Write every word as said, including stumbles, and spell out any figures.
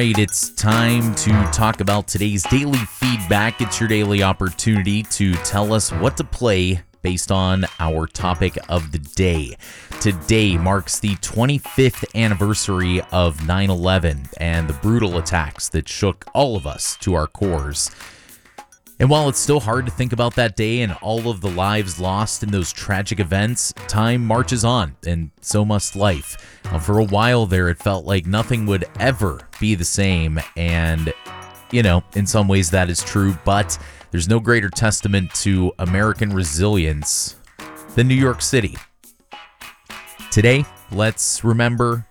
right, it's time to talk about today's daily feedback. It's your daily opportunity to tell us what to play based on our topic of the day. Today marks the twenty-fifth anniversary of nine eleven and the brutal attacks that shook all of us to our cores. And while it's still hard to think about that day and all of the lives lost in those tragic events, time marches on, and so must life. Now, for a while there, it felt like nothing would ever be the same, and, you know, in some ways that is true, but there's no greater testament to American resilience than New York City. Today, let's remember